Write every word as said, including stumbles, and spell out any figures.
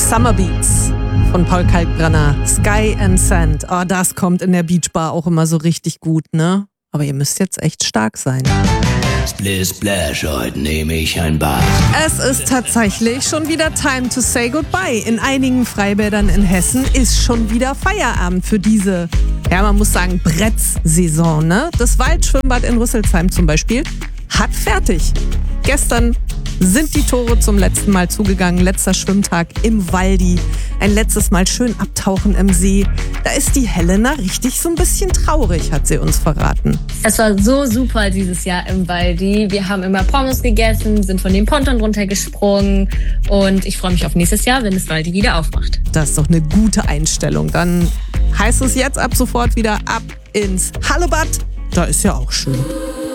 Summer Beats von Paul Kalkbrenner. Sky and Sand. Oh, das kommt in der Beachbar auch immer so richtig gut, ne? Aber ihr müsst jetzt echt stark sein. Splish Splash, heute nehme ich ein Bad. Es ist tatsächlich schon wieder time to say goodbye. In einigen Freibädern in Hessen ist schon wieder Feierabend für diese, ja, man muss sagen, Bretts-Saison, ne? Das Waldschwimmbad in Rüsselsheim zum Beispiel hat fertig. Gestern sind die Tore zum letzten Mal zugegangen. Letzter Schwimmtag im Waldi. Ein letztes Mal schön abtauchen im See. Da ist die Helena richtig so ein bisschen traurig, hat sie uns verraten. Es war so super dieses Jahr im Waldi. Wir haben immer Pommes gegessen, sind von dem Ponton runtergesprungen und ich freue mich auf nächstes Jahr, wenn das Waldi wieder aufmacht. Das ist doch eine gute Einstellung. Dann heißt es jetzt ab sofort wieder ab ins Hallebad. Da ist ja auch schön.